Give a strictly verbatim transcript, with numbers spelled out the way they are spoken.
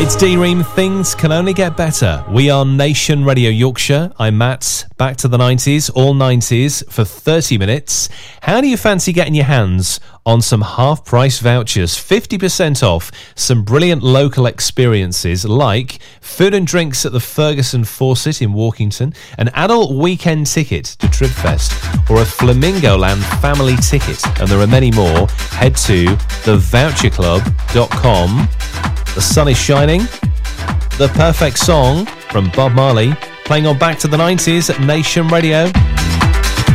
It's D-Ream. Things can only get better. We are Nation Radio Yorkshire. I'm Matt. Back to the nineties, all nineties for thirty minutes. How do you fancy getting your hands on some half-price vouchers? fifty percent off some brilliant local experiences like food and drinks at the Ferguson Fawcett in Walkington, an adult weekend ticket to Tribfest, or a Flamingo Land family ticket. And there are many more. Head to the voucher club dot com. The sun is shining. The perfect song from Bob Marley, playing on Back to the nineties at Nation Radio.